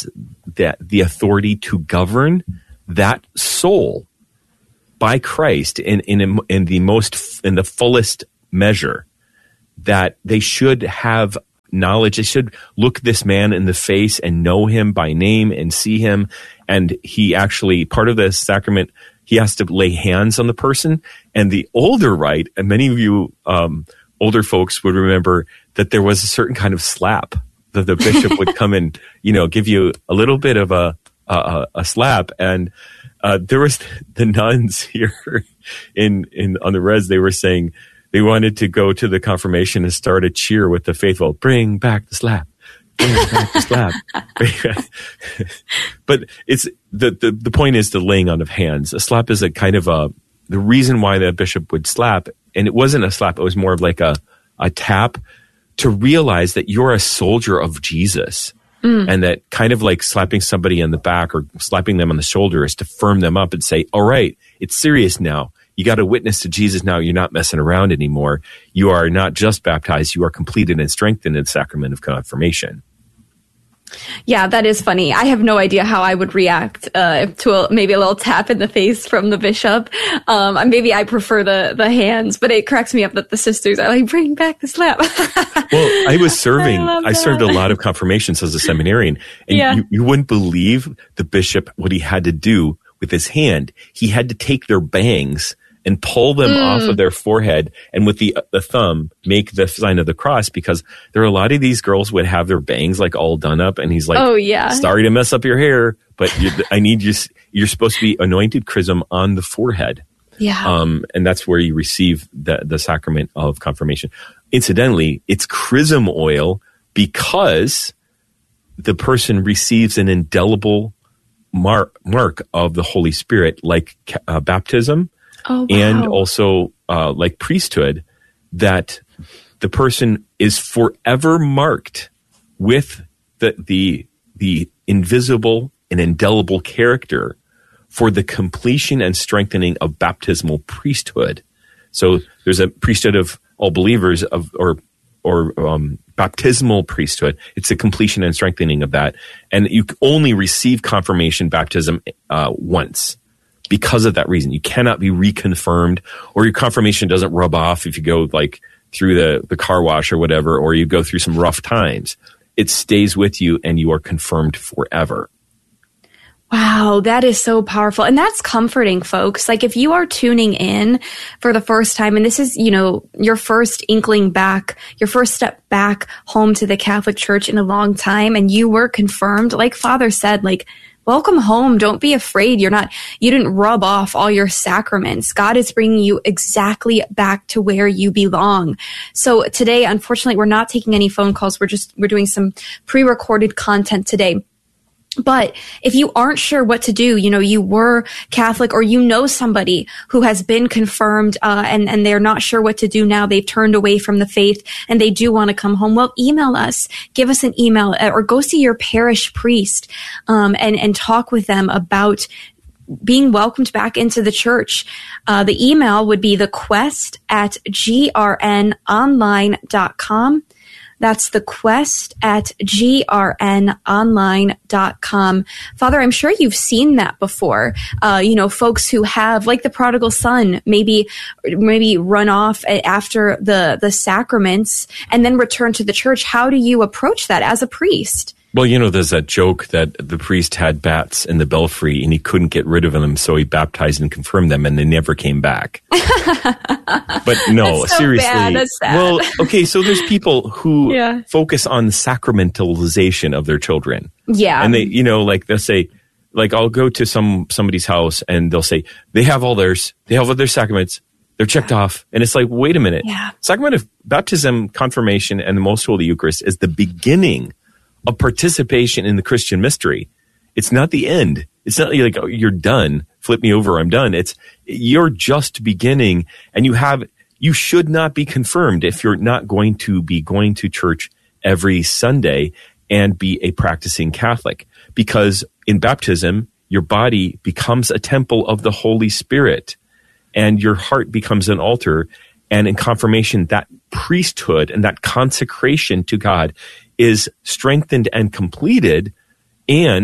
that the authority to govern that soul by Christ in in in the most in the fullest measure, that they should have knowledge. They should look this man in the face and know him by name and see him. And he actually, part of the sacrament, he has to lay hands on the person. And the older rite, and many of you um, older folks would remember that there was a certain kind of slap that the bishop would come and, you know, give you a little bit of a a, a slap. And uh, there was the nuns here in in on the res. They were saying they wanted to go to the confirmation and start a cheer with the faithful. Bring back the slap. Bring back the slap. But it's the, the the point is the laying on of hands. A slap is a kind of a the reason why the bishop would slap, and it wasn't a slap. It was more of like a a tap to realize that you're a soldier of Jesus. Mm. And that kind of like slapping somebody on the back or slapping them on the shoulder is to firm them up and say, all right, it's serious now. You got to witness to Jesus now. You're not messing around anymore. You are not just baptized. You are completed and strengthened in the sacrament of confirmation. Yeah, that is funny. I have no idea how I would react uh, to a, maybe a little tap in the face from the bishop. Um, maybe I prefer the the hands, but it cracks me up that the sisters are like, bring back the slap. Well, I was serving, I, I served a lot of confirmations as a seminarian, and yeah. you, you wouldn't believe the bishop, what he had to do with his hand. He had to take their bangs and pull them mm. off of their forehead, and with the the thumb make the sign of the cross, because there are a lot of these girls would have their bangs like all done up, and he's like, "Oh yeah, sorry to mess up your hair, but you, I need you. You're supposed to be anointed chrism on the forehead." Yeah, um, and that's where you receive the the sacrament of confirmation. Incidentally, it's chrism oil because the person receives an indelible mark mark of the Holy Spirit, like uh, baptism. Oh, wow. And also uh, like priesthood, that the person is forever marked with the the the invisible and indelible character for the completion and strengthening of baptismal priesthood. So there's a priesthood of all believers of or or um, baptismal priesthood. It's the completion and strengthening of that, and you only receive confirmation baptism uh, once. Because of that reason, you cannot be reconfirmed, or your confirmation doesn't rub off if you go like through the, the car wash or whatever, or you go through some rough times. It stays with you and you are confirmed forever. Wow, that is so powerful. And that's comforting, folks. Like if you are tuning in for the first time, and this is, you know, your first inkling back, your first step back home to the Catholic Church in a long time, and you were confirmed, like Father said, like, welcome home. Don't be afraid. You're not, you didn't rub off all your sacraments. God is bringing you exactly back to where you belong. So today, unfortunately, we're not taking any phone calls. We're just, we're doing some pre-recorded content today. But if you aren't sure what to do, you know, you were Catholic, or you know somebody who has been confirmed uh, and, and they're not sure what to do now, they've turned away from the faith and they do want to come home, well, email us, give us an email, or go see your parish priest um, and, and talk with them about being welcomed back into the church. Uh, the email would be the quest at g r n online dot com. That's the quest at g r n online dot com. Father, I'm sure you've seen that before. Uh, you know, folks who have, like the prodigal son, maybe, maybe run off after the, the sacraments and then return to the church. How do you approach that as a priest? Well, you know, there's that joke that the priest had bats in the belfry and he couldn't get rid of them, so he baptized and confirmed them, and they never came back. But no, That's so seriously. Bad. That's sad. Well, okay, so there's people who yeah. focus on the sacramentalization of their children. Yeah. And they, you know, like they'll say, like I'll go to some somebody's house and they'll say, they have all theirs, they have all their sacraments, they're checked yeah. off. And it's like, wait a minute. Yeah. Sacrament of baptism, confirmation, and the Most Holy Eucharist is the beginning of participation in the Christian mystery. It's not the end. It's not like, oh, you're done. Flip me over. I'm done. It's, you're just beginning, and you have, you should not be confirmed if you're not going to be going to church every Sunday and be a practicing Catholic, because in baptism, your body becomes a temple of the Holy Spirit and your heart becomes an altar. And in confirmation, that priesthood and that consecration to God is strengthened and completed, and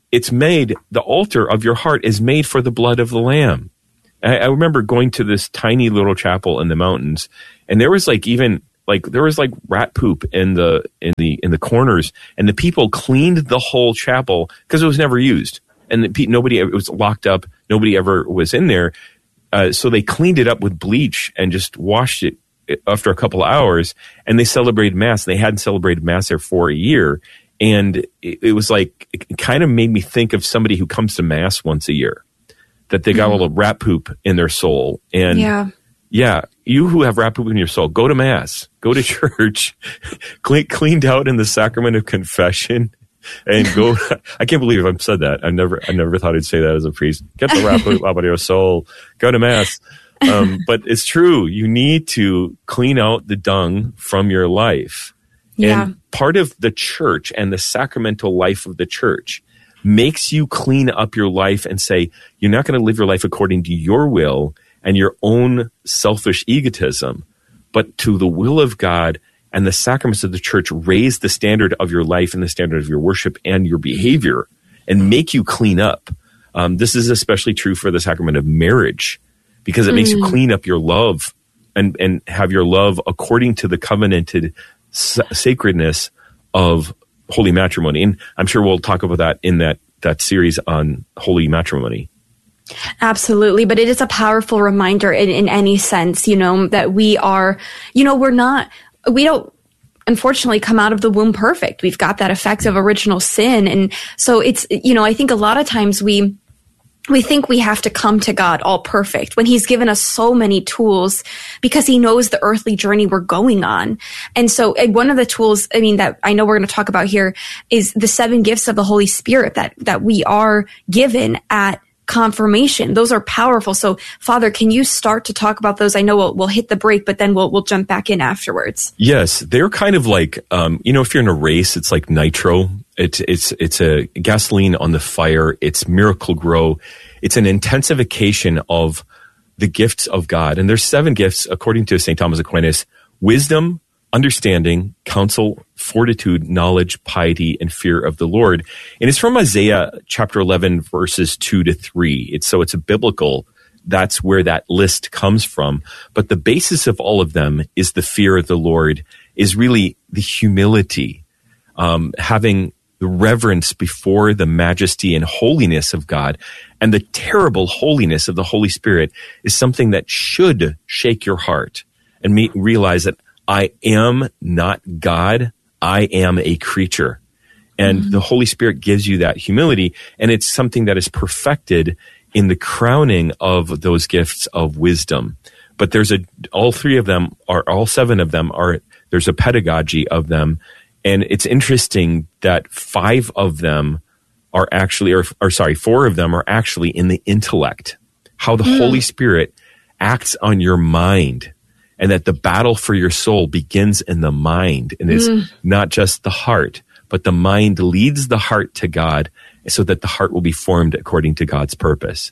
it's made, the altar of your heart is made for the blood of the Lamb. I, I remember going to this tiny little chapel in the mountains, and there was like even like there was like rat poop in the in the in the corners, and the people cleaned the whole chapel because it was never used, and the, nobody it was locked up. Nobody ever was in there, uh, so they cleaned it up with bleach and just washed it after a couple of hours, and they celebrated Mass. They hadn't celebrated Mass there for a year, and it, it was like it kind of made me think of somebody who comes to Mass once a year, that they got mm. all the rat poop in their soul. And yeah. yeah, you who have rat poop in your soul, go to Mass, go to church, clean, cleaned out in the sacrament of confession, and go. I can't believe I've said that. I never, I never thought I'd say that as a priest. Get the rat poop out of your soul. Go to Mass. Um, but it's true. You need to clean out the dung from your life. Yeah. And part of the church and the sacramental life of the church makes you clean up your life and say, you're not going to live your life according to your will and your own selfish egotism, but to the will of God, and the sacraments of the church raise the standard of your life and the standard of your worship and your behavior and make you clean up. Um, this is especially true for the sacrament of marriage, because it makes mm. you clean up your love and, and have your love according to the covenanted sa- sacredness of holy matrimony. And I'm sure we'll talk about that in that, that series on holy matrimony. Absolutely. But it is a powerful reminder in, in any sense, you know, that we are, you know, we're not, we don't, unfortunately come out of the womb perfect. We've got that effect of original sin. And so it's, you know, I think a lot of times we, We think we have to come to God all perfect when he's given us so many tools because he knows the earthly journey we're going on. And so one of the tools, I mean, that I know we're going to talk about here is the seven gifts of the Holy Spirit that, that we are given at confirmation. Those are powerful. So Father, can you start to talk about those? I know we'll, we'll hit the break, but then we'll, we'll jump back in afterwards. Yes. They're kind of like, um, you know, if you're in a race, it's like nitro. It's, it's, it's a gasoline on the fire. It's Miracle Grow. It's an intensification of the gifts of God. And there's seven gifts, according to Saint Thomas Aquinas: wisdom, understanding, counsel, fortitude, knowledge, piety, and fear of the Lord. And it's from Isaiah chapter eleven, verses two to three. It's, so it's a biblical, that's where that list comes from. But the basis of all of them is the fear of the Lord, is really the humility, um, having the reverence before the majesty and holiness of God. And the terrible holiness of the Holy Spirit is something that should shake your heart and me realize that I am not God. I am a creature. And mm-hmm. the Holy Spirit gives you that humility. And it's something that is perfected in the crowning of those gifts of wisdom. But there's a, all three of them are, all seven of them are, there's a pedagogy of them. And it's interesting that five of them are actually, or, or sorry, four of them are actually in the intellect, how the mm. Holy Spirit acts on your mind, and that the battle for your soul begins in the mind and is mm. not just the heart, but the mind leads the heart to God so that the heart will be formed according to God's purpose.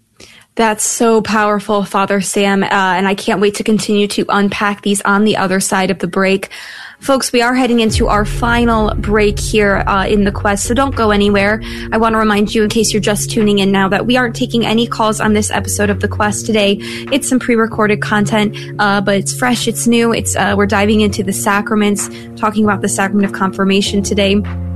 That's so powerful, Father Sam, uh, and I can't wait to continue to unpack these on the other side of the break. Folks, we are heading into our final break here uh, in the Quest, so don't go anywhere. I want to remind you, in case you're just tuning in now, that we aren't taking any calls on this episode of the Quest today. It's some pre-recorded content, uh, but it's fresh, it's new. It's uh, we're diving into the sacraments, talking about the sacrament of confirmation today.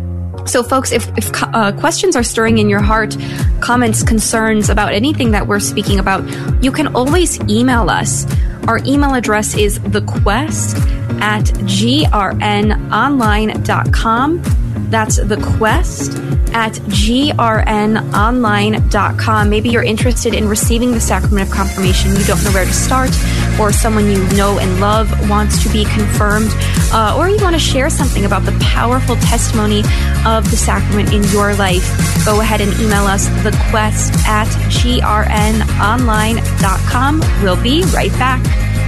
So folks, if, if uh, questions are stirring in your heart, comments, concerns about anything that we're speaking about, you can always email us. Our email address is thequest at g r n online dot com. That's thequest at g r n online dot com. Maybe you're interested in receiving the sacrament of confirmation. You don't know where to start, or someone you know and love wants to be confirmed, uh, or you want to share something about the powerful testimony of the sacrament in your life. Go ahead and email us thequest at g r n online dot com. We'll be right back.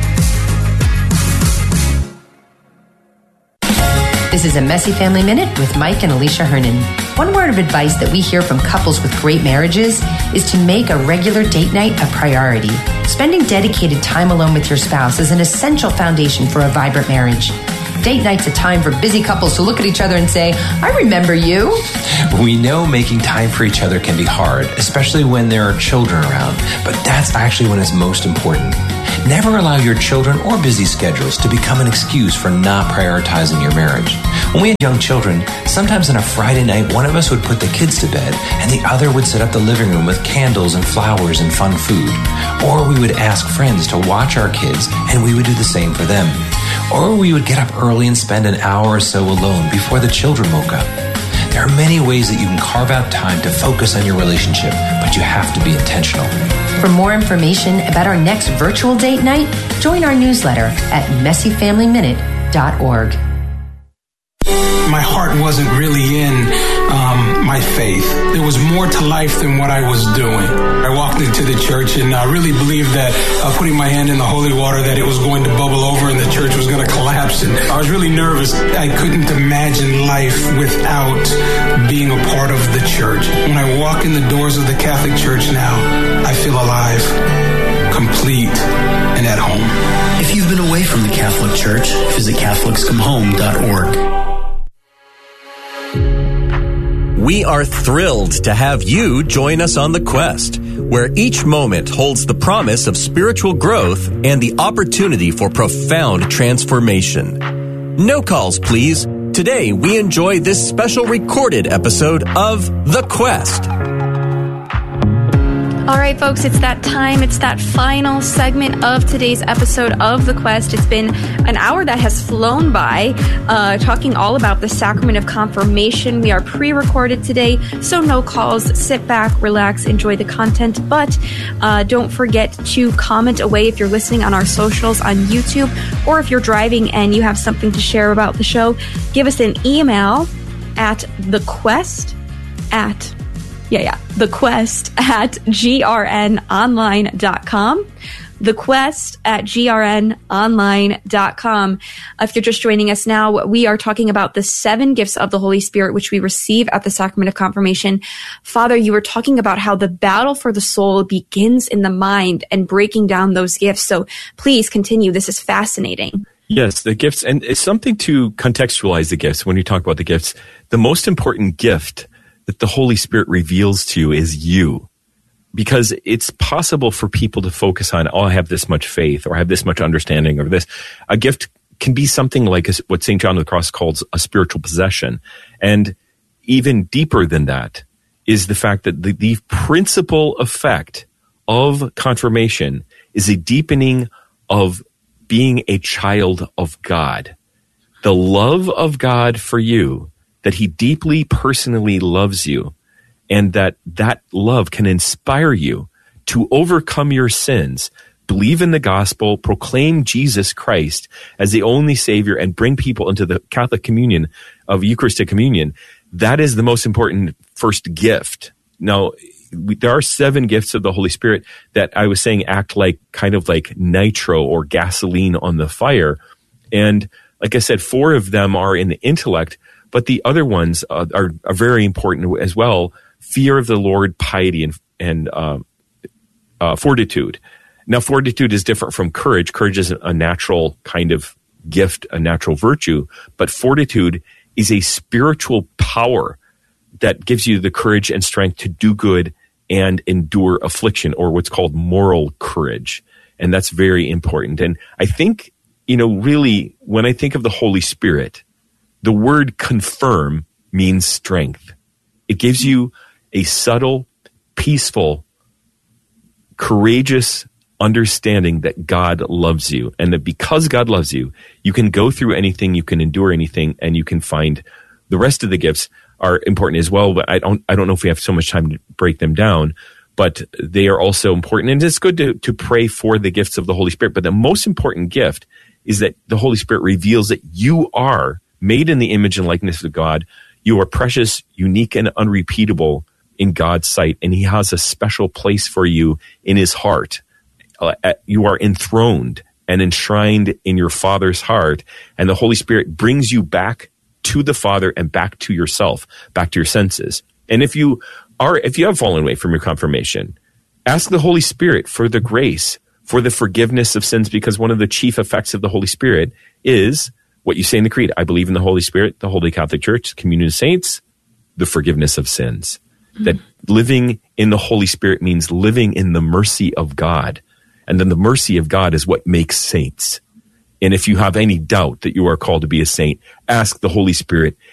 This is a Messy Family Minute with Mike and Alicia Hernan. One word of advice that we hear from couples with great marriages is to make a regular date night a priority. Spending dedicated time alone with your spouse is an essential foundation for a vibrant marriage. Date night's a time for busy couples to look at each other and say, I remember you. We know making time for each other can be hard, especially when there are children around, but that's actually when it's most important. Never allow your children or busy schedules to become an excuse for not prioritizing your marriage. When we had young children, sometimes on a Friday night, one of us would put the kids to bed and the other would set up the living room with candles and flowers and fun food. Or we would ask friends to watch our kids and we would do the same for them. Or we would get up early and spend an hour or so alone before the children woke up. There are many ways that you can carve out time to focus on your relationship, but you have to be intentional. For more information about our next virtual date night, join our newsletter at messy family minute dot org. My heart wasn't really in um, my faith. There was more to life than what I was doing. I walked into the church and I really believed that uh, putting my hand in the holy water, that it was going to bubble over and the church was going to collapse. And I was really nervous. I couldn't imagine life without being a part of the church. When I walk in the doors of the Catholic Church now, I feel alive, complete, and at home. If you've been away from the Catholic Church, visit Catholics Come Home dot org. We are thrilled to have you join us on the quest, where each moment holds the promise of spiritual growth and the opportunity for profound transformation. No calls, please. Today, we enjoy this special recorded episode of The Quest. All right, folks, it's that time. It's that final segment of today's episode of The Quest. It's been an hour that has flown by, uh, talking all about the sacrament of confirmation. We are pre-recorded today, so no calls. Sit back, relax, enjoy the content. But uh, don't forget to comment away if you're listening on our socials on YouTube, or if you're driving and you have something to share about the show, give us an email at thequest at Yeah, yeah. The Quest at G R N online dot com. The Quest at G R N online dot com. If you're just joining us now, we are talking about the seven gifts of the Holy Spirit, which we receive at the sacrament of confirmation. Father, you were talking about how the battle for the soul begins in the mind and breaking down those gifts. So please continue. This is fascinating. Yes, the gifts. And it's something to contextualize the gifts. When you talk about the gifts, the most important gift that the Holy Spirit reveals to you is you. Because it's possible for people to focus on, oh, I have this much faith, or I have this much understanding, or this. A gift can be something like what Saint John of the Cross calls a spiritual possession. And even deeper than that is the fact that the, the principal effect of confirmation is a deepening of being a child of God. The love of God for you, that he deeply personally loves you, and that that love can inspire you to overcome your sins, believe in the gospel, proclaim Jesus Christ as the only Savior, and bring people into the Catholic communion of Eucharistic communion. That is the most important first gift. Now, we, there are seven gifts of the Holy Spirit that I was saying act like kind of like nitro or gasoline on the fire. And like I said, four of them are in the intellect, but the other ones uh, are, are very important as well. Fear of the Lord, piety, and, and uh, uh, fortitude. Now, fortitude is different from courage. Courage is a natural kind of gift, a natural virtue. But fortitude is a spiritual power that gives you the courage and strength to do good and endure affliction, or what's called moral courage. And that's very important. And I think, you know, really, when I think of the Holy Spirit, the word confirm means strength. It gives you a subtle, peaceful, courageous understanding that God loves you, and that because God loves you, you can go through anything, you can endure anything, and you can find the rest of the gifts are important as well. But I don't, I don't know if we have so much time to break them down, but they are also important. And it's good to, to pray for the gifts of the Holy Spirit. But the most important gift is that the Holy Spirit reveals that you are made in the image and likeness of God. You are precious, unique, and unrepeatable in God's sight, and he has a special place for you in his heart. Uh, you are enthroned and enshrined in your Father's heart, and the Holy Spirit brings you back to the Father and back to yourself, back to your senses. And if you are, if you have fallen away from your confirmation, ask the Holy Spirit for the grace, for the forgiveness of sins, because one of the chief effects of the Holy Spirit is what you say in the creed. I believe in the Holy Spirit, the Holy Catholic Church, the communion of saints, the forgiveness of sins. Mm-hmm. That living in the Holy Spirit means living in the mercy of God. And then the mercy of God is what makes saints. And if you have any doubt that you are called to be a saint, ask the Holy Spirit